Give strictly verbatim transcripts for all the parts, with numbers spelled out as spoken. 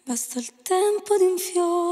basta il tempo di un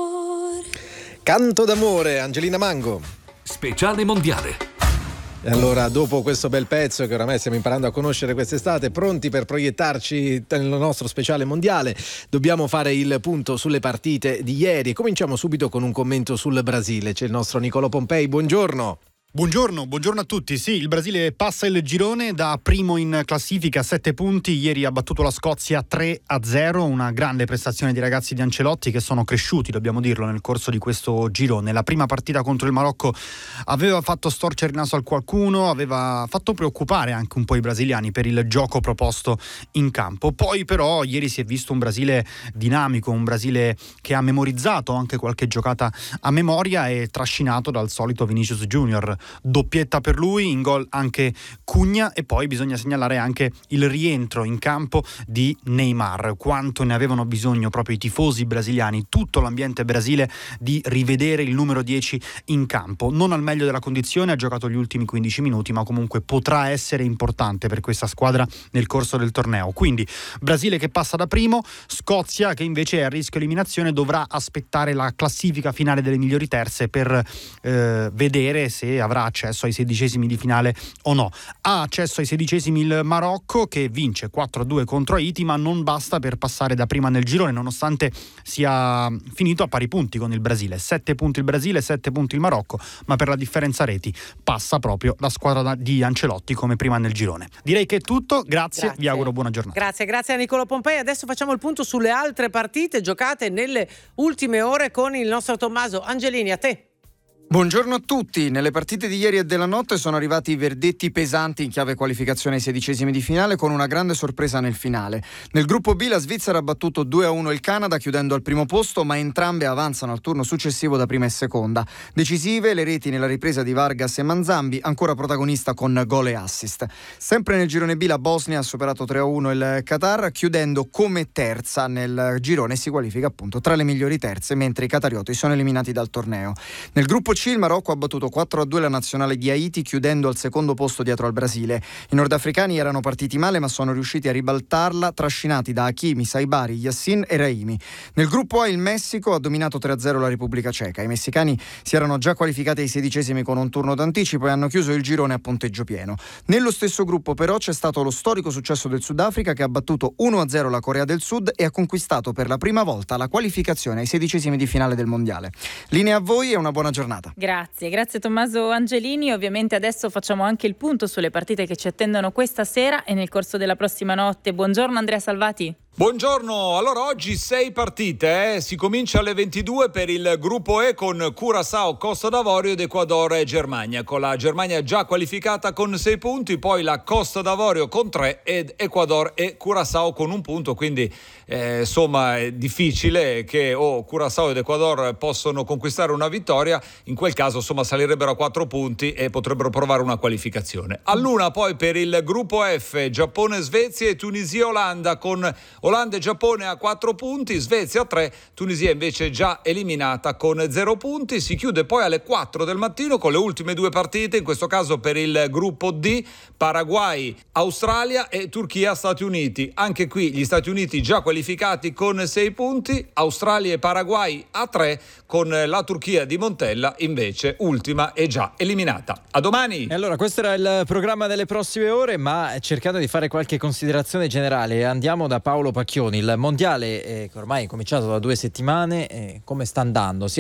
fiore. Canto d'amore, Angelina Mango. Speciale mondiale. E allora, dopo questo bel pezzo che oramai stiamo imparando a conoscere quest'estate, pronti per proiettarci nel nostro speciale mondiale, dobbiamo fare il punto sulle partite di ieri e cominciamo subito con un commento sul Brasile. C'è il nostro Nicolò Pompei, buongiorno. Buongiorno, buongiorno a tutti. Sì, il Brasile passa il girone da primo in classifica, sette punti. Ieri ha battuto la Scozia tre a zero, una grande prestazione di ragazzi di Ancelotti che sono cresciuti, dobbiamo dirlo, nel corso di questo girone. La prima partita contro il Marocco aveva fatto storcere il naso a qualcuno, aveva fatto preoccupare anche un po' i brasiliani per il gioco proposto in campo. Poi però ieri si è visto un Brasile dinamico, un Brasile che ha memorizzato anche qualche giocata a memoria e trascinato dal solito Vinicius Junior. Doppietta per lui, in gol anche Cugna, e poi bisogna segnalare anche il rientro in campo di Neymar. Quanto ne avevano bisogno proprio i tifosi brasiliani, tutto l'ambiente Brasile, di rivedere il numero dieci in campo. Non al meglio della condizione, ha giocato gli ultimi quindici minuti, ma comunque potrà essere importante per questa squadra nel corso del torneo. Quindi Brasile che passa da primo, Scozia che invece è a rischio eliminazione, dovrà aspettare la classifica finale delle migliori terze per eh, vedere se avrà accesso ai sedicesimi di finale o no. Ha accesso ai sedicesimi il Marocco, che vince quattro a due contro Haiti, ma non basta per passare da prima nel girone, nonostante sia finito a pari punti con il Brasile. Sette punti il Brasile, sette punti il Marocco, ma per la differenza reti passa proprio la squadra di Ancelotti come prima nel girone. Direi che è tutto, grazie, grazie. Vi auguro buona giornata. Grazie, grazie a Nicolò Pompei. Adesso facciamo il punto sulle altre partite giocate nelle ultime ore con il nostro Tommaso Angelini. A te. Buongiorno a tutti. Nelle partite di ieri e della notte sono arrivati i verdetti pesanti in chiave qualificazione ai sedicesimi di finale, con una grande sorpresa nel finale. Nel gruppo B la Svizzera ha battuto due a uno il Canada, chiudendo al primo posto, ma entrambe avanzano al turno successivo da prima e seconda. Decisive le reti nella ripresa di Vargas e Manzambi, ancora protagonista con gol e assist. Sempre nel girone B la Bosnia ha superato tre a uno il Qatar, chiudendo come terza nel girone e si qualifica appunto tra le migliori terze, mentre i qatarioti sono eliminati dal torneo. Nel gruppo C il Marocco ha battuto quattro a due la nazionale di Haiti, chiudendo al secondo posto dietro al Brasile. I nordafricani erano partiti male, ma sono riusciti a ribaltarla, trascinati da Hakimi, Saibari, Yassin e Raimi. Nel gruppo A il Messico ha dominato tre a zero la Repubblica Ceca. I messicani si erano già qualificati ai sedicesimi con un turno d'anticipo e hanno chiuso il girone a punteggio pieno. Nello stesso gruppo però c'è stato lo storico successo del Sudafrica, che ha battuto uno a zero la Corea del Sud e ha conquistato per la prima volta la qualificazione ai sedicesimi di finale del mondiale. Linea a voi e una buona giornata. Grazie, grazie Tommaso Angelini. Ovviamente adesso facciamo anche il punto sulle partite che ci attendono questa sera e nel corso della prossima notte. Buongiorno Andrea Salvati. Buongiorno, allora oggi sei partite, eh? Si comincia alle ventidue per il gruppo E con Curaçao, Costa d'Avorio ed Ecuador e Germania, con la Germania già qualificata con sei punti, poi la Costa d'Avorio con tre ed Ecuador e Curaçao con un punto, quindi eh, insomma è difficile che o oh, Curaçao ed Ecuador possono conquistare una vittoria, in quel caso insomma salirebbero a quattro punti e potrebbero provare una qualificazione. All'una poi per il gruppo F, Giappone, Svezia e Tunisia, Olanda, con Olanda e Giappone a quattro punti, Svezia a tre, Tunisia invece già eliminata con zero punti. Si chiude poi alle quattro del mattino con le ultime due partite, in questo caso per il gruppo D, Paraguay, Australia e Turchia, Stati Uniti. Anche qui gli Stati Uniti già qualificati con sei punti, Australia e Paraguay a tre, con la Turchia di Montella invece ultima e già eliminata. A domani! E allora questo era il programma delle prossime ore, ma cercando di fare qualche considerazione generale andiamo da Paolo Pacchioni. Il mondiale eh, che ormai è cominciato da due settimane, eh, come sta andando? Si